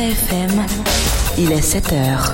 FM, il est 7h.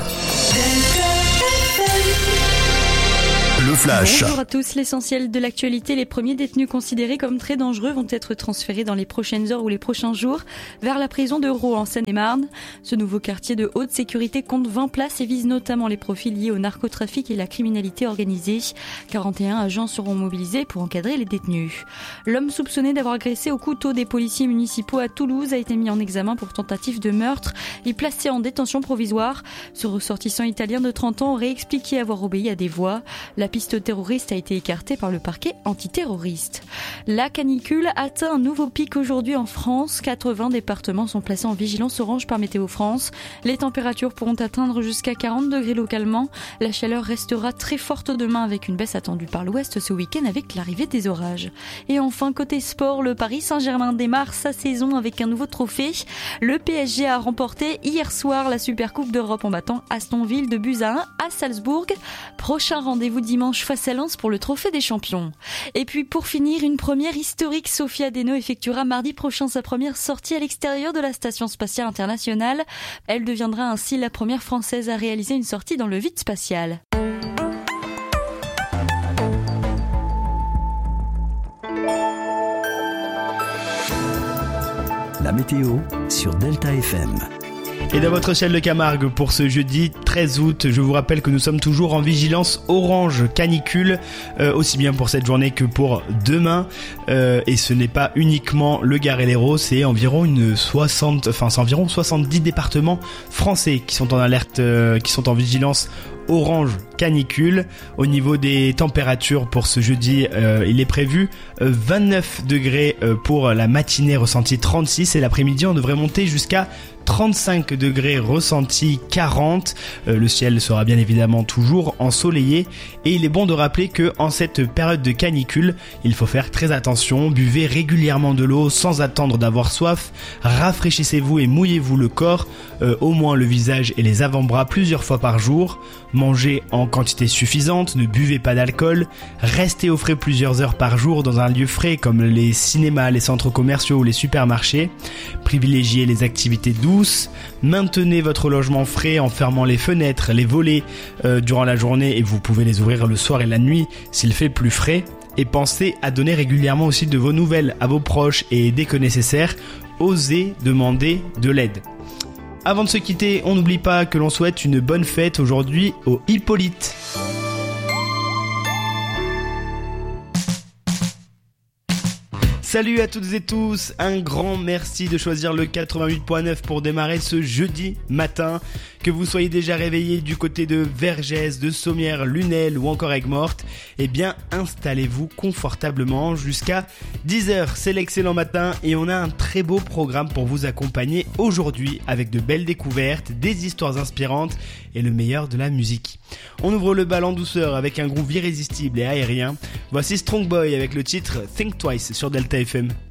Le Flash. Bonjour à tous, l'essentiel de l'actualité. Les premiers détenus considérés comme très dangereux vont être transférés dans les prochaines heures ou les prochains jours vers la prison de Rault en Seine-et-Marne. Ce nouveau quartier de haute sécurité compte 20 places et vise notamment les profils liés au narcotrafic et la criminalité organisée. 41 agents seront mobilisés pour encadrer les détenus. L'homme soupçonné d'avoir agressé au couteau des policiers municipaux à Toulouse a été mis en examen pour tentative de meurtre et placé en détention provisoire. Ce ressortissant italien de 30 ans aurait expliqué avoir obéi à des voix. La piste terroriste a été écartée par le parquet antiterroriste. La canicule atteint un nouveau pic aujourd'hui en France. 80 départements sont placés en vigilance orange par Météo France. Les températures pourront atteindre jusqu'à 40 degrés localement. La chaleur restera très forte demain avec une baisse attendue par l'ouest ce week-end avec l'arrivée des orages. Et enfin, côté sport, le Paris Saint-Germain démarre sa saison avec un nouveau trophée. Le PSG a remporté hier soir la Supercoupe d'Europe en battant Aston Villa de buts à 1 à Salzbourg. Prochain rendez-vous dimanche face à Lens pour le trophée des champions. Et puis pour finir, une première historique, Sophia Deno effectuera mardi prochain sa première sortie à l'extérieur de la Station Spatiale Internationale. Elle deviendra ainsi la première française à réaliser une sortie dans le vide spatial. La météo sur Delta FM. Et dans votre ciel de Camargue pour ce jeudi 13 août, je vous rappelle que nous sommes toujours en vigilance orange canicule, aussi bien pour cette journée que pour demain. Et ce n'est pas uniquement le Gard et l'Hérault, c'est environ 70 départements français qui sont en alerte, qui sont en vigilance orange canicule. Au niveau des températures pour ce jeudi, il est prévu 29 degrés pour la matinée, ressenti 36, et l'après-midi on devrait monter jusqu'à 35 degrés, ressenti 40. Le ciel sera bien évidemment toujours ensoleillé, et il est bon de rappeler que en cette période de canicule, il faut faire très attention. Buvez régulièrement de l'eau sans attendre d'avoir soif. Rafraîchissez-vous et mouillez-vous le corps, au moins le visage et les avant-bras plusieurs fois par jour. Mangez en quantité suffisante, ne buvez pas d'alcool. Restez au frais plusieurs heures par jour dans un lieu frais comme les cinémas, les centres commerciaux ou les supermarchés. Privilégiez les activités douces. Maintenez votre logement frais en fermant les fenêtres, les volets durant la journée, et vous pouvez les ouvrir le soir et la nuit s'il fait plus frais. Et pensez à donner régulièrement aussi de vos nouvelles à vos proches, et dès que nécessaire, osez demander de l'aide. Avant de se quitter, on n'oublie pas que l'on souhaite une bonne fête aujourd'hui aux Hippolyte. Salut à toutes et tous, un grand merci de choisir le 88.9 pour démarrer ce jeudi matin. Que vous soyez déjà réveillés du côté de Vergès, de Sommières, Lunel ou encore Aigues-Mortes, eh bien installez-vous confortablement jusqu'à 10h. C'est l'excellent matin et on a un très beau programme pour vous accompagner aujourd'hui avec de belles découvertes, des histoires inspirantes et le meilleur de la musique. On ouvre le bal en douceur avec un groove irrésistible et aérien. Voici Strong Boy avec le titre Think Twice sur Delta FM.